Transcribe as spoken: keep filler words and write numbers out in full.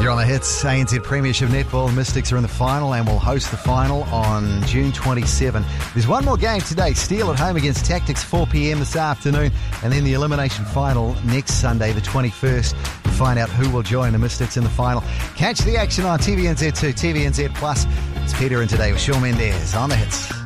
You're on the Hits. A N Z Premiership Netball. The Mystics are in the final and will host the final on June twenty-seventh. There's one more game today. Steel at home against Tactics, four p.m. this afternoon. And then the elimination final next Sunday, the twenty-first. We'll find out who will join the Mystics in the final. Catch the action on T V N Z two, T V N Z Plus. It's Peter in Today with Shawn Mendes on the Hits.